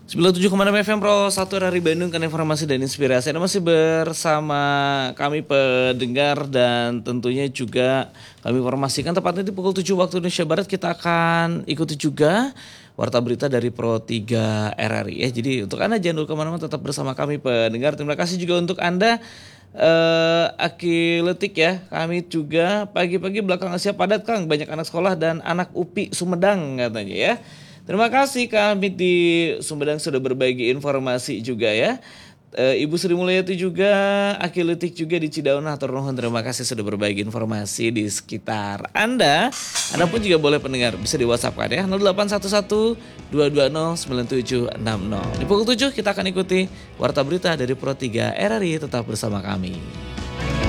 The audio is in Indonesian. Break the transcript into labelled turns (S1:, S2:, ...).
S1: 97,6 FM Pro 1 dari Bandung kan informasi dan inspirasi. Anda masih bersama kami pendengar dan tentunya juga kami informasikan tepatnya di pukul 7 waktu Indonesia Barat kita akan ikuti juga warta berita dari Pro 3 RRI ya. Jadi untuk Anda jangan dulu kemana-mana, tetap bersama kami pendengar. Terima kasih juga untuk Anda Aki Letik ya. Kami juga pagi-pagi belakang Asia padat Kang, banyak anak sekolah dan anak UPI Sumedang katanya ya. Terima kasih kami di Sumedang sudah berbagi informasi juga ya. Ibu Sri Mulyati juga, Aki Letik juga di Cidaun. Hatur nuhun, terima kasih sudah berbagi informasi di sekitar Anda. Anda pun juga boleh pendengar, bisa di WhatsApp kan ya 0811 220 9760. Di pukul 7 kita akan ikuti warta berita dari Pro 3 RRI, tetap bersama kami.